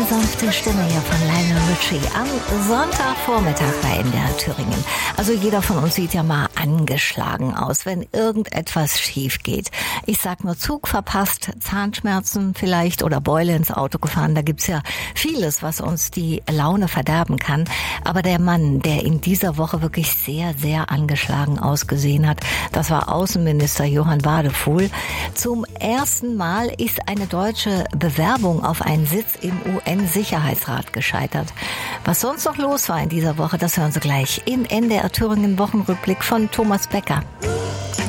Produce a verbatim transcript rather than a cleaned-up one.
Eine sanfte Stimme hier von Lionel Richie am Sonntagvormittag bei N D R Thüringen. Also jeder von uns sieht ja mal angeschlagen aus, wenn irgendetwas schief geht. Ich sag nur Zug verpasst, Zahnschmerzen vielleicht oder Beule ins Auto gefahren. Da gibt's ja vieles, was uns die Laune verderben kann. Aber der Mann, der in dieser Woche wirklich sehr, sehr angeschlagen ausgesehen hat, das war Außenminister Johann Wadefuhl. Zum ersten Mal ist eine deutsche Bewerbung auf einen Sitz im U N-Sicherheitsrat gescheitert. Was sonst noch los war in dieser Woche, das hören Sie gleich im N D R Thüringen Wochenrückblick von Thomas Becker.